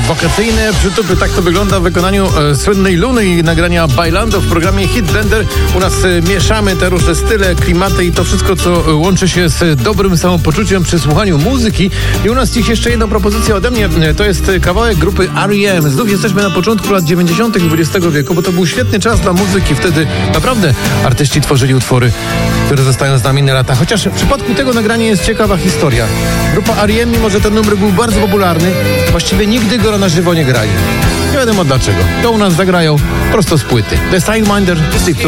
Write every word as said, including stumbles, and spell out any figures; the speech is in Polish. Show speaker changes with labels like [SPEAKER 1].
[SPEAKER 1] Wakacyjne przytupy, tak to wygląda w wykonaniu e, słynnej Luny i nagrania Bailando w programie Hit Blender. U nas e, mieszamy te różne style, klimaty i to wszystko, co e, łączy się z dobrym samopoczuciem przy słuchaniu muzyki. I u nas dziś jeszcze jedna propozycja ode mnie. E, to jest kawałek grupy R E M. Znów jesteśmy na początku lat dziewięćdziesiątych dwudziestego wieku, bo to był świetny czas dla muzyki. Wtedy naprawdę artyści tworzyli utwory, które zostają z nami na lata. Chociaż w przypadku tego nagrania jest ciekawa historia. Grupa R E M, mimo że ten numer był bardzo popularny, właściwie nigdy go na żywo nie grali. Nie wiadomo dlaczego. To u nas zagrają prosto z płyty. The Styleminder, Stick to